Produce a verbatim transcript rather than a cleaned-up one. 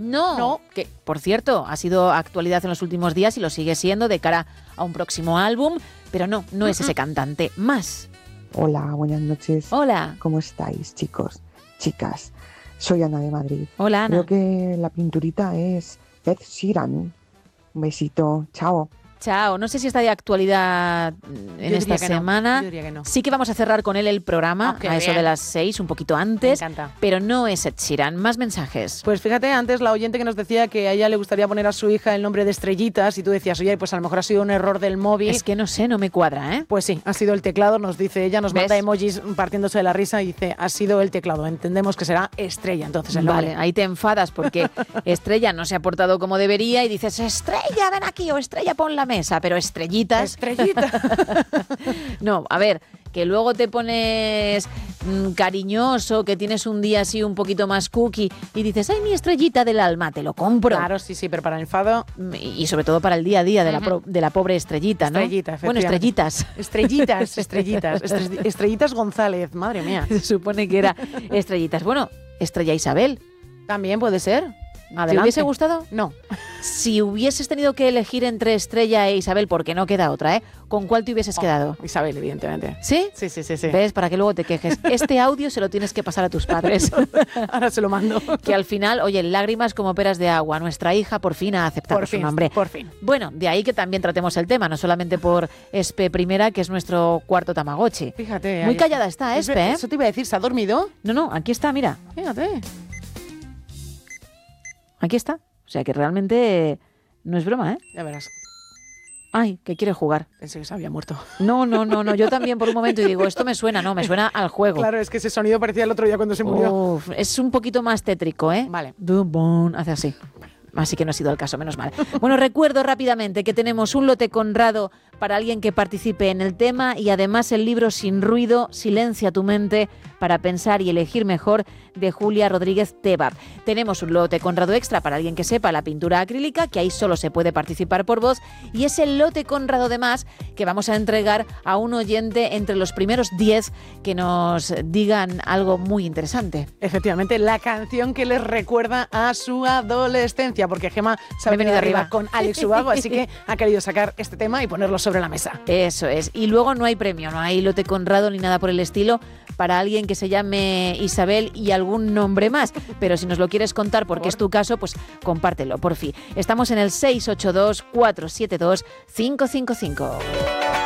No, No. que por cierto ha sido actualidad en los últimos días y lo sigue siendo de cara a un próximo álbum, pero no, no es ese cantante. Más. Hola, buenas noches. Hola. ¿Cómo estáis, chicos? Chicas, soy Ana de Madrid. Hola, Ana. Creo que la pinturita es Ed Sheeran. Un besito, chao. Chao, no sé si está de actualidad en Yo esta diría que no, semana. yo diría que no. Sí que vamos a cerrar con él el programa Ah, qué a eso bien. de las seis, un poquito antes. Me encanta. Pero no es Ed Sheeran. Más mensajes. Pues fíjate, antes la oyente que nos decía que a ella le gustaría poner a su hija el nombre de Estrellitas y tú decías, oye, pues a lo mejor ha sido un error del móvil. Es que no sé, no me cuadra, ¿eh? Pues sí, ha sido el teclado, nos dice ella, nos ¿Ves? manda emojis partiéndose de la risa y dice, ha sido el teclado. Entendemos que será Estrella, entonces el nombre. Vale, ahí te enfadas porque Estrella no se ha portado como debería y dices, Estrella, ven aquí, o Estrella, pon la mesa, pero Estrellitas... Estrellita. No, a ver, que luego te pones mmm, cariñoso, que tienes un día así un poquito más cookie y dices, ay, mi estrellita del alma, te lo compro. Claro, sí, sí, pero para el enfado... Y sobre todo para el día a día de, la, Ujú. pro- de la pobre estrellita, ¿no? Estrellita, Bueno, efectivamente. estrellitas. Estrellitas, estrellitas. Estre- Estrellitas González, madre mía. Se supone que era estrellitas. Bueno, Estrella Isabel. También puede ser. Adelante. ¿Te hubiese gustado? No. Si hubieses tenido que elegir entre Estrella e Isabel, porque no queda otra, ¿eh? ¿Con cuál te hubieses Oh, quedado? Isabel, evidentemente. ¿Sí? Sí, sí, sí, sí. ¿Ves? Para que luego te quejes. Este audio se lo tienes que pasar a tus padres. Ahora se lo mando. Que al final, oye, lágrimas como peras de agua. Nuestra hija por fin ha aceptado Por su fin, nombre. por fin. Bueno, de ahí que también tratemos el tema, no solamente por Espe Primera, que es nuestro cuarto Tamagotchi. Fíjate. Muy ahí callada está, Es Espe, ver- ¿eh? Eso te iba a decir, ¿se ha dormido? No, no, aquí está, mira. Fíjate. Aquí está. O sea que realmente no es broma, ¿eh? Ya verás. Ay, que quiere jugar. Pensé que se había muerto. No, no, no, no. Yo también por un momento y digo, esto me suena, no, me suena al juego. Claro, es que ese sonido parecía el otro día cuando se murió. Uf, es un poquito más tétrico, ¿eh? Vale. Dum, bum, hace así. Así que no ha sido el caso, menos mal. Bueno, recuerdo rápidamente que tenemos un lote Conrado para alguien que participe en el tema y además el libro Sin ruido, silencia tu mente para pensar y elegir mejor de Julia Rodríguez Tebab. Tenemos un lote Conrado extra para alguien que sepa la pintura acrílica, que ahí solo se puede participar por voz, y es el lote Conrado de más que vamos a entregar a un oyente entre los primeros diez que nos digan algo muy interesante. Efectivamente, la canción que les recuerda a su adolescencia, porque Gemma se ha Me he venido venido arriba arriba. con Alex Ubago, así que ha querido sacar este tema y ponerlo sobre la mesa. Eso es. Y luego no hay premio, no hay lote Conrado ni nada por el estilo para alguien que se llame Isabel y algún nombre más. Pero si nos lo quieres contar porque es tu caso, pues compártelo, por fin. Estamos en el seis ocho dos, cuatro siete dos, cinco cinco cinco.